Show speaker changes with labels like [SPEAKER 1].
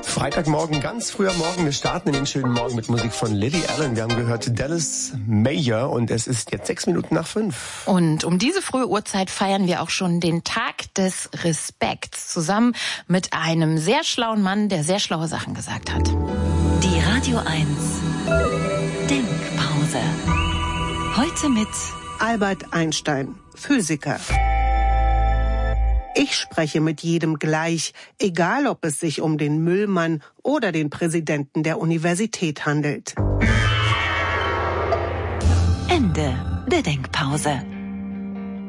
[SPEAKER 1] Freitagmorgen, ganz früher Morgen. Wir starten in den schönen Morgen mit Musik von Lily Allen. Wir haben gehört Dallas Mayer und es ist jetzt 5:06.
[SPEAKER 2] Und um diese frühe Uhrzeit feiern wir auch schon den Tag des Respekts zusammen mit einem sehr schlauen Mann, der sehr schlaue Sachen gesagt hat.
[SPEAKER 3] Die Radio 1 Denkpause. Heute mit
[SPEAKER 4] Albert Einstein, Physiker. Ich spreche mit jedem gleich, egal ob es sich um den Müllmann oder den Präsidenten der Universität handelt.
[SPEAKER 3] Ende der Denkpause.